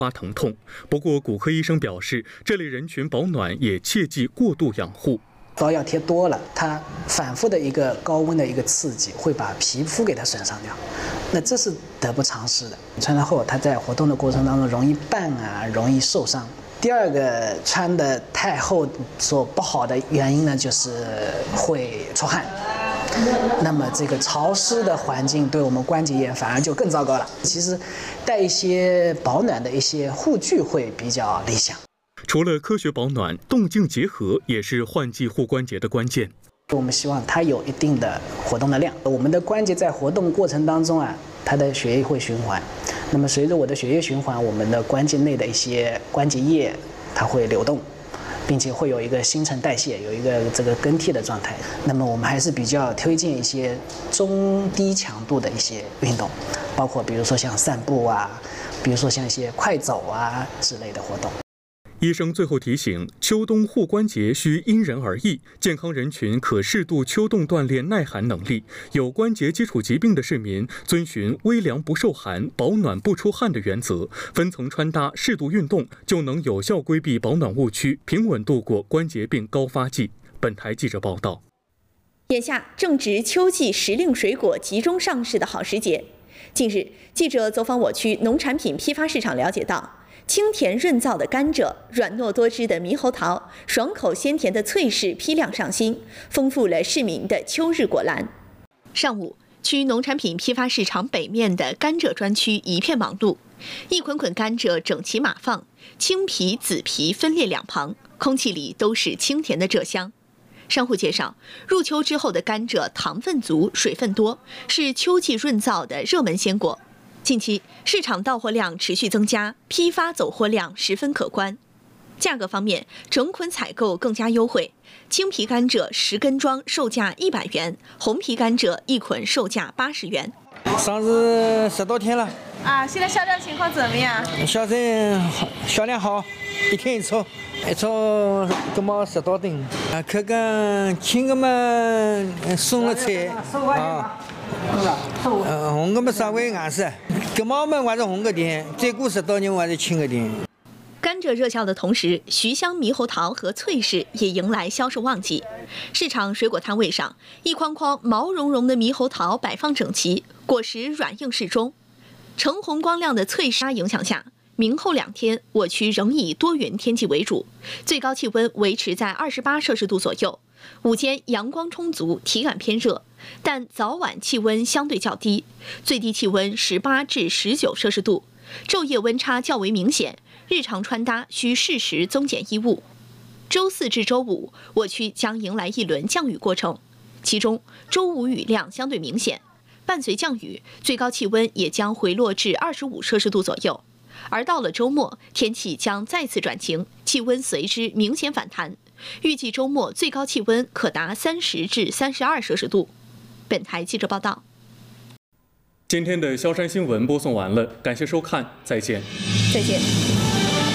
发疼痛。不过，骨科医生表示，这类人群保暖也切忌过度养护。 膏药贴多了，它反复的一个高温的一个刺激，会把皮肤给它损伤掉，那这是得不偿失的。穿上后，它在活动的过程当中容易绊啊，容易受伤。第二个穿的太厚所不好的原因呢，就是会出汗。那么这个潮湿的环境对我们关节炎反而就更糟糕了。其实带一些保暖的一些护具会比较理想。 除了科学保暖，动静结合也是换季护关节的关键。 我们希望它有一定的活动的量。我们的关节在活动过程当中啊，它的血液会循环。那么随着我的血液循环，我们的关节内的一些关节液它会流动，并且会有一个新陈代谢，有一个这个更替的状态。那么我们还是比较推荐一些中低强度的一些运动，包括比如说像散步啊，比如说像一些快走啊之类的活动。 医生最后提醒，秋冬护关节需因人而异，健康人群可适度秋冬锻炼耐寒能力。有关节基础疾病的市民遵循微凉不受寒、保暖不出汗的原则，分层穿搭、适度运动，就能有效规避保暖误区，平稳度过关节病高发季。本台记者报道。 眼下正值秋季时令水果集中上市的好时节。近日，记者走访我区农产品批发市场，了解到，清甜润燥的甘蔗、软糯多汁的猕猴桃、爽口鲜甜的脆柿批量上新，丰富了市民的秋日果篮。上午，区农产品批发市场北面的甘蔗专区一片忙碌，一捆捆甘蔗整齐码放，青皮、紫皮分列两旁，空气里都是清甜的蔗香。商户介绍，入秋之后的甘蔗糖分足、水分多，是秋季润燥的热门鲜果。近期市场到货量持续增加，批发走货量十分可观。价格方面，整捆采购更加优惠，青皮甘蔗10根装售价100元，红皮甘蔗1捆售价80元。 上市10多天了啊，现在销量情况怎么样？ 销量好，一天一抽都毛10多吨。看看青个嘛送了菜啊。红个嘛稍微硬些，根毛嘛还是红个点，再过10多年还是青个点。 甘蔗热销的同时，徐香猕猴桃和脆柿也迎来销售旺季。市场水果摊位上，一筐筐毛茸茸的猕猴桃摆放整齐，果实软硬适中。橙红光亮的脆柿影响下，明后2天，我区仍以多云天气为主，最高气温维持在28摄氏度左右。午间阳光充足，体感偏热，但早晚气温相对较低，最低气温18至19摄氏度，昼夜温差较为明显。日常穿搭需适时增减衣物。周4至周5，我区将迎来一轮降雨过程，其中周5雨量相对明显，伴随降雨，最高气温也将回落至25摄氏度左右。而到了周末，天气将再次转晴，气温随之明显反弹。预计周末最高气温可达30至32摄氏度。本台记者报道。 今天的萧山新闻播送完了，感谢收看，再见。 再见。